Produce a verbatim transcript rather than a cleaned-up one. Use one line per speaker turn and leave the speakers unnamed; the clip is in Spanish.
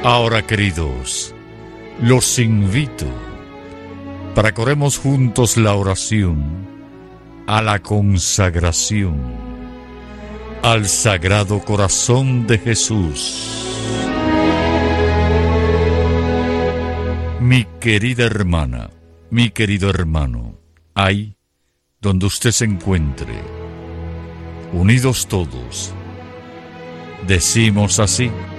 Ahora, queridos, los invito para que oremos juntos la oración a la consagración al Sagrado Corazón de Jesús. Mi querida hermana, mi querido hermano, ahí donde usted se encuentre, unidos todos, decimos así: